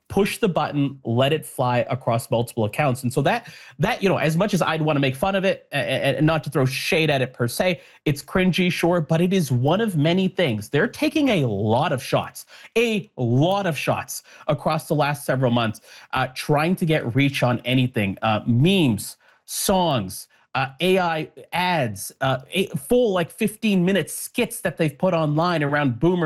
push the button, let it fly across multiple accounts. And so that as much as I'd want to make fun of it and not to throw shade at it per se, it's cringy, sure, but it is one of many things. They're taking a lot of shots across the last several months, trying to get reach on anything, memes, songs, AI ads, full like 15-minute skits that they've put online around boomers